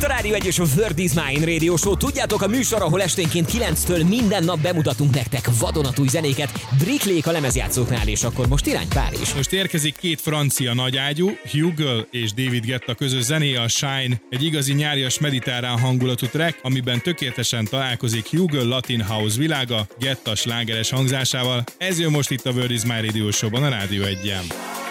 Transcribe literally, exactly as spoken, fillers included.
itt a Rádió egy és a Word is Mine Radio Show. Tudjátok, a műsor, ahol esténként kilenctől minden nap bemutatunk nektek vadonatúj zenéket. Driklék a lemezjátszóknál, és akkor most irány Párizs. Most érkezik két francia nagyágyú, Hugo és David Guetta közös zenéje, a Shine. Egy igazi nyárias mediterrán hangulatú track, amiben tökéletesen találkozik Hugo Latin House világa Guetta slágeres hangzásával. Ez jön most itt a Word is Mine Radio Show-ban a Rádió egyen.